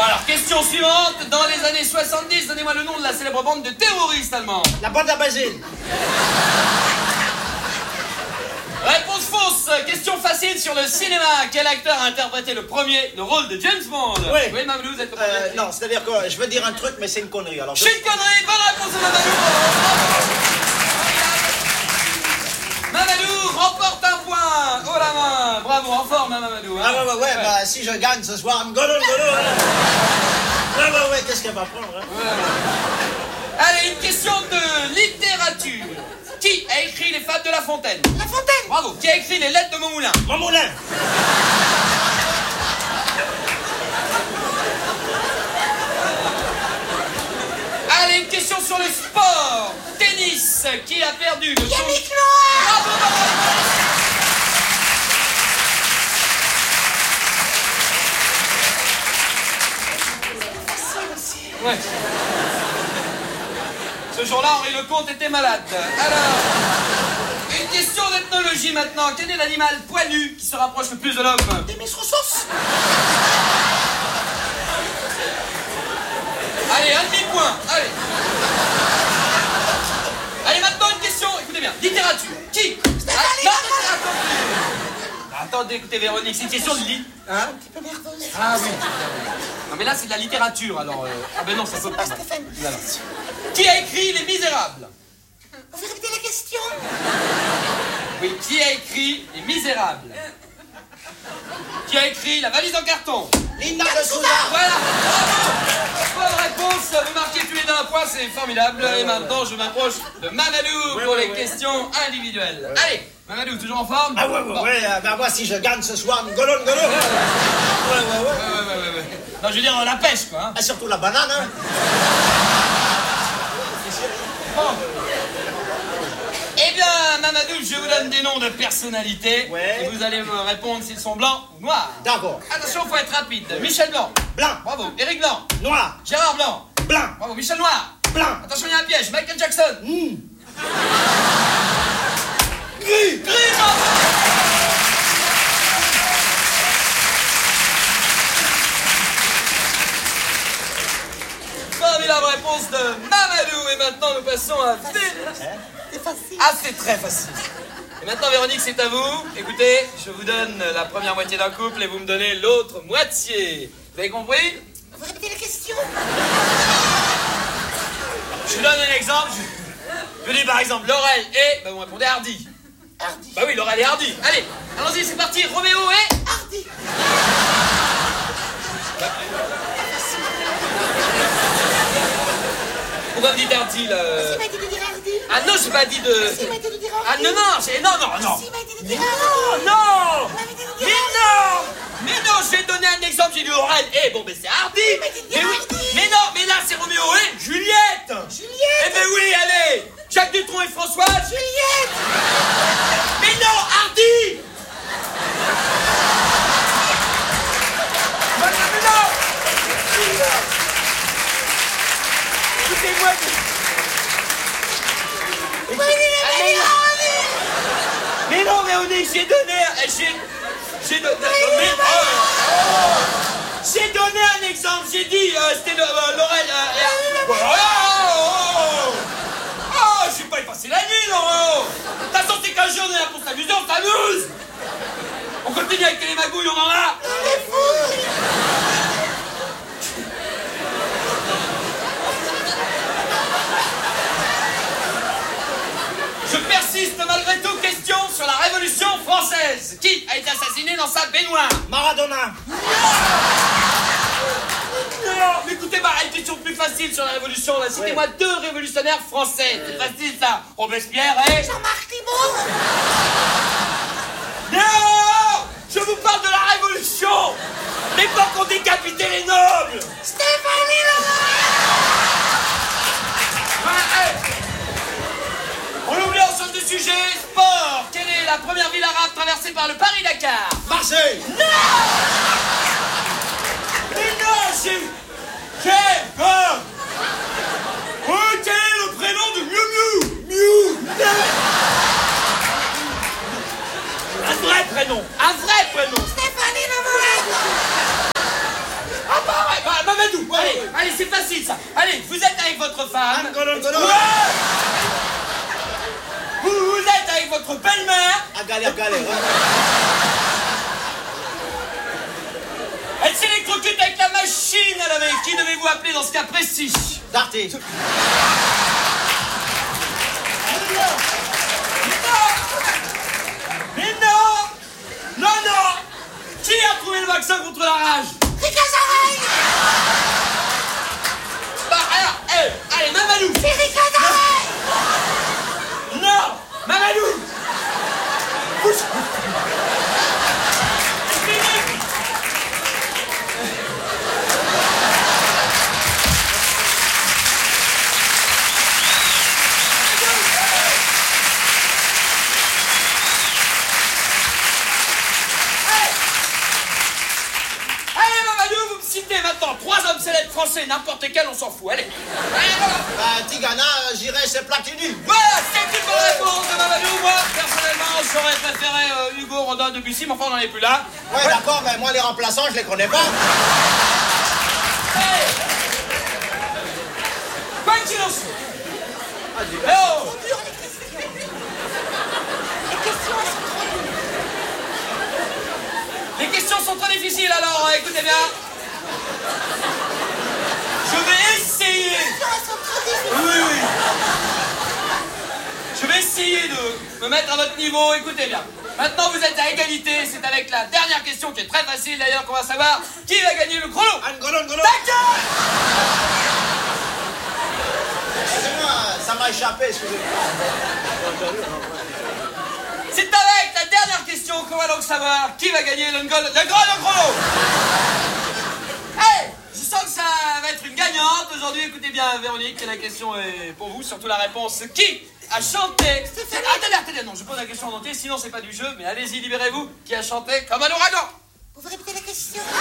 alors, question suivante. Dans les années 70, donnez-moi le nom de la célèbre bande de terroristes allemands. La bande à Basile. Réponse fausse. Question facile sur le cinéma. Quel acteur a interprété le rôle de James Bond? Oui, Mamadou, vous êtes le premier. Non, c'est-à-dire que je veux dire un truc, mais c'est une connerie. Alors, C'est une connerie. Bonne réponse de Mamadou. Mamadou remporte un point. Oh la main. Bravo, en forme, hein, Mamadou. Hein. Ah ouais, bah si je gagne ce soir, golo. Ouais, qu'est-ce qu'elle va prendre, hein? Allez, une question de littérature. Qui a écrit les Fables de La Fontaine? La Fontaine. Bravo. Qui a écrit les Lettres de Montmoulin? Montmoulin. Allez, une question sur le sport. Tennis. Qui a perdu le Yannick Noah. Bravo, bravo. Ouais. Ce jour-là, Henri Lecomte était malade. Alors, une question d'ethnologie maintenant. Quel est l'animal poilu qui se rapproche le plus de l'homme? Des Misrosos. Allez, un demi-point. Allez, maintenant une question. Écoutez bien. Littérature. Qui? Attendez, écoutez, Véronique, c'est une question de Hein? Un petit peu nerveuse. Ah oui. Non, mais là, c'est de la littérature, alors... Ah ben non, ça peut pas. Stéphane. Voilà. Qui a écrit Les Misérables? Vous pouvez répéter la question? Oui, qui a écrit Les Misérables? Qui a écrit La valise en carton? Linda de Souza. Voilà. Bravo. Bonne réponse. Vous marquez tous les deux un point, c'est formidable. Et maintenant, je m'approche de Mamadou pour les questions individuelles. Allez, Mamadou, toujours en forme? Ah ouais, bah moi si je gagne ce soir, golo. Ouais. Non, je veux dire la pêche, quoi. Hein. Ah, surtout la banane, hein. Bon. Eh bien, Mamadou, je vous donne des noms de personnalités. Ouais. Et vous allez me répondre s'ils sont blancs ou noirs. D'accord. Attention, faut être rapide. Michel Blanc. Blanc. Bravo. Éric Blanc. Noir. Gérard Blanc. Blanc. Bravo. Michel Noir. Blanc. Attention, il y a un piège. Michael Jackson. Gris. Formidable réponse de Mamadou. Et maintenant, nous passons à... C'est facile. Ah, c'est très facile. Et maintenant, Véronique, c'est à vous. Écoutez, je vous donne la première moitié d'un couple et vous me donnez l'autre moitié. Vous avez compris? Vous répétez la question? Je vous donne un exemple. Je dis par exemple Laurel et... Bah, vous répondez Hardy. Hardy. Bah oui, Laurel et Hardy. Allez, allons-y, c'est parti. Roméo et... Hardy. Pourquoi vous dites Hardy, là? S'il m'a dit de dire Hardy. Ah non, j'ai pas dit de... S'il m'a dit de dire Ah Hardy. non, c'est... Non. S'il m'a dit de dire Hardy. Non. Vous m'avez dit de Mais dire non. Mais non, j'ai donné un exemple, j'ai dit Laurel. Eh, bon, ben c'est Hardy. m'a dit de Mais dire oui. Hardy. Mais non, mais là, c'est Roméo et Juliette. Juliette. Eh ben oui, allez. Jacques Dutronc et Françoise. Juliette. Mais non, Hardy. Mais non. Écoutez-moi. Mais non, Véronique, j'ai donné... J'ai donné... J'ai donné un exemple, j'ai dit, c'était Laurel... Oh, je suis pas y passer la nuit, Laurent. De toute façon, c'est qu'un jour, on est là pour s'amuser, on s'amuse. On continue avec les magouilles, on en a. Je persiste malgré tout. Question sur la Révolution française. Qui a été assassiné dans sa baignoire? Maradona. Non, mais écoutez, une question plus facile sur la Révolution. Là. Citez-moi deux révolutionnaires français. C'est facile, ça. Robespierre et... Jean-Marc Thibault. Non! Je vous parle de la Révolution! L'époque où on décapitait les nobles! Stéphanie Laurent. On oublie, on change de sujet. Sport. Quelle est la première ville arabe traversée par le Paris-Dakar? Marseille. Mais non, j'ai peur. Quel est le prénom de Miu Miu? Un vrai prénom. Un vrai prénom. Stéphanie Laurent. Ah bah, Allez, c'est facile ça. Allez, vous êtes avec votre femme. Golon, golon. Ouais. Vous êtes avec votre belle-mère. À galère. Elle s'électrocute avec la machine à laver. Qui devez-vous appeler dans ce cas précis? Darty. Mais non. Qui a trouvé le vaccin contre la rage? Ricazarel. Bah alors, allez, Mamadou. C'est Ricazarel. Non, Mamadou. Maintenant, 3 hommes célèbres français, n'importe lesquels, on s'en fout. Allez, voilà. Bah, Tigana, j'irais chez Platini. Voilà, c'est une bonne réponse de Mamadou. Moi, personnellement, j'aurais préféré Hugo, Rodin, Debussy, mais enfin, on n'en est plus là. Ouais, d'accord, mais moi, les remplaçants, je les connais pas. Hey. Quoi qu'il en soit. Oh. Les questions sont trop difficiles, alors écoutez bien. Je vais essayer. Oui. Je vais essayer de me mettre à votre niveau. Écoutez bien. Maintenant, vous êtes à égalité. C'est avec la dernière question qui est très facile d'ailleurs qu'on va savoir qui va gagner le chrono. Golon. D'accord. Excusez-moi, ça m'a échappé, excusez-moi. C'est avec la dernière question qu'on va donc savoir qui va gagner le chrono. Hey, je sens que ça va être une gagnante aujourd'hui. Écoutez bien, Véronique, la question est pour vous, surtout la réponse. Qui a chanté... Attendez, non, je pose la question en entier, sinon c'est pas du jeu, mais allez-y, libérez-vous. Qui a chanté comme un ouragan? Vous répétez la question?